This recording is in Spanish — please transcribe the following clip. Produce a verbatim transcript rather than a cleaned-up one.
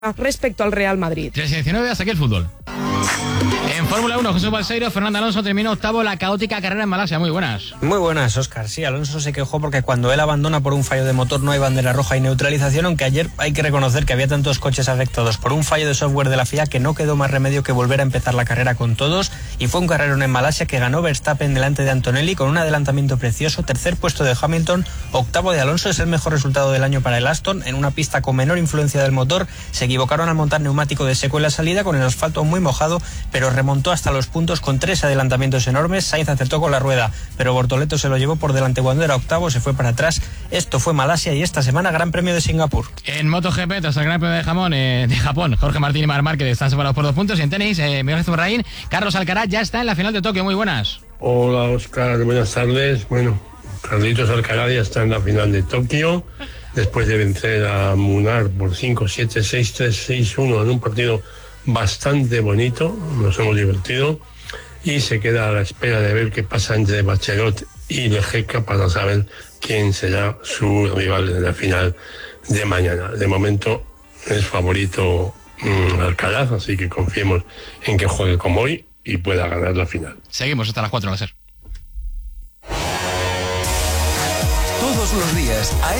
respecto al Real Madrid. tres diecinueve, hasta aquí el fútbol. En Fórmula uno, José Balseiro, Fernando Alonso terminó octavo la caótica carrera en Malasia. Muy buenas. Muy buenas, Óscar. Sí, Alonso se quejó porque cuando él abandona por un fallo de motor no hay bandera roja y neutralización, aunque ayer hay que reconocer que había tantos coches afectados por un fallo de software de la F I A que no quedó más remedio que volver a empezar la carrera con todos, y fue un carrerón en Malasia que ganó Verstappen delante de Antonelli con un adelantamiento precioso, tercer puesto de Hamilton, octavo de Alonso. Es el mejor resultado del año para el Aston en una pista con menor influencia del motor. Se equivocaron al montar neumático de seco en la salida con el asfalto muy mojado, pero remontó hasta los puntos con tres adelantamientos enormes. Sainz acertó con la rueda, pero Bortoleto se lo llevó por delante cuando era octavo, se fue para atrás. Esto fue Malasia y esta semana Gran Premio de Singapur. En MotoGP, tras el Gran Premio de, Jamón, eh, de Japón, Jorge Martín y Marc Márquez están separados por dos puntos. Y en tenis, eh, Miguel Zurraín, Carlos Alcaraz ya está en la final de Tokio. Muy buenas. Hola, Óscar, buenas tardes. Bueno, Carlitos Alcaraz ya está en la final de Tokio, después de vencer a Munar por cinco siete, seis tres, seis uno en un partido bastante bonito. Nos hemos divertido y se queda a la espera de ver qué pasa entre Bachelot y Lejeca para saber quién será su rival en la final de mañana. De momento es favorito mmm, Alcaraz, así que confiemos en que juegue como hoy y pueda ganar la final. Seguimos hasta las cuatro, a la ser. Todos los días a